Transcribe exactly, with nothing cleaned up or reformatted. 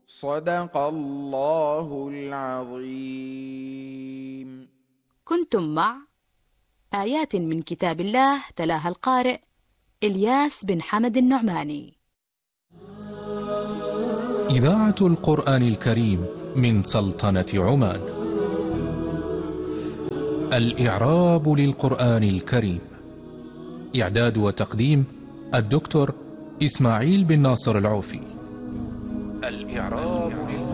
صدق الله العظيم. كنتم مع آيات من كتاب الله تلاها القارئ إلياس بن حمد النعماني. إذاعة القرآن الكريم من سلطنة عمان. الإعراب للقرآن الكريم. إعداد وتقديم الدكتور إسماعيل بن ناصر العوفي. الإعراب